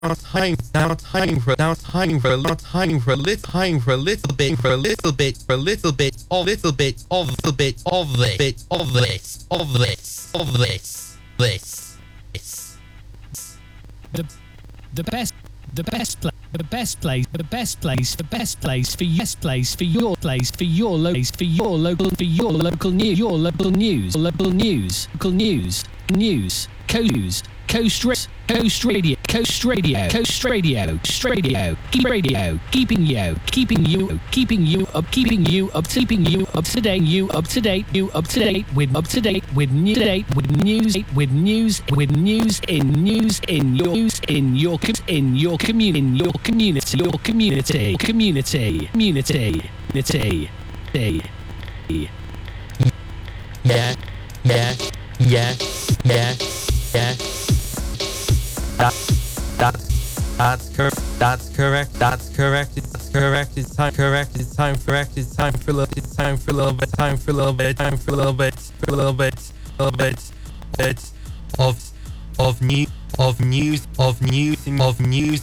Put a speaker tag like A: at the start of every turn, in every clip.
A: The best the best place for your local news Coast Radio, keeping you up to date with news in your community.
B: That's correct. It's time for a little bit of news in your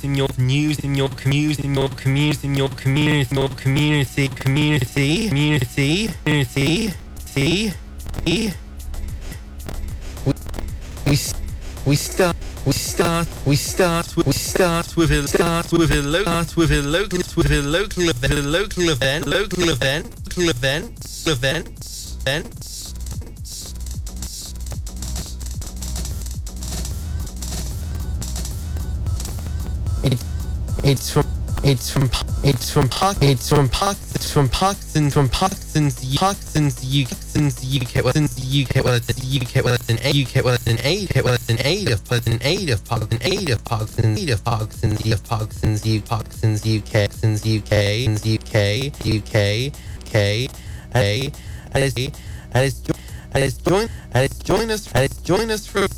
B: community. We start with a local events. It's from Parkinson's UK. Well, it's an aid of Parkinson's Join us for a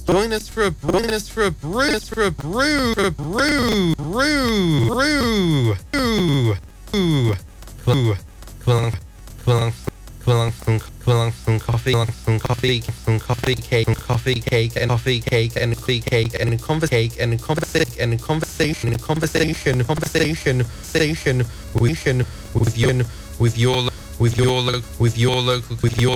B: coffee cake and conversation with your local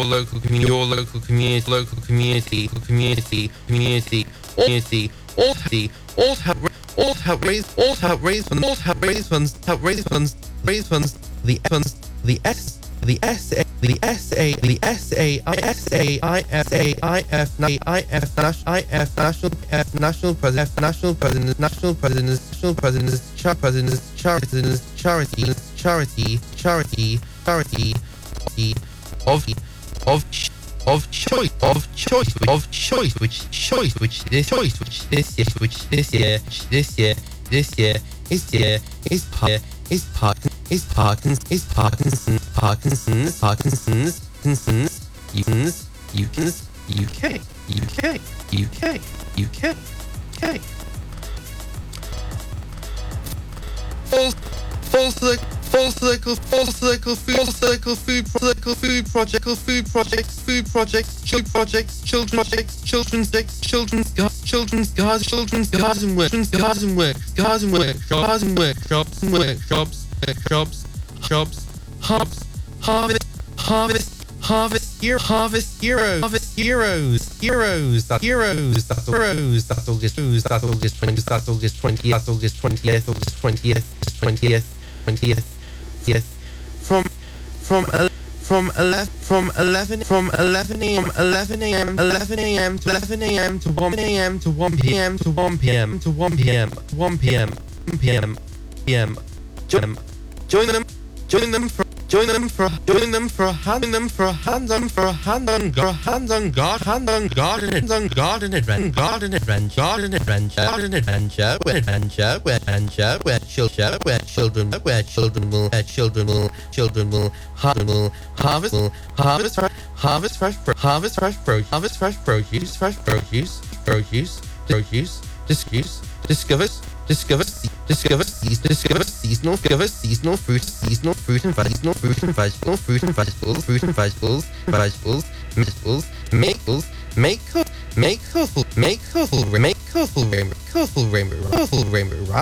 B: all help raise funds. The National President's charity of choice, which this year is Parkinson's UK. Full circle food projects, children's garden workshops, harvest heroes. That's August 20th. From 11 a.m. to 1 p.m. Join them for a hands-on garden adventure where children will harvest fresh produce, discover seasonal fruit and vegetables, make Make colorful rainbow, colorful rainbow, colorful rainbow,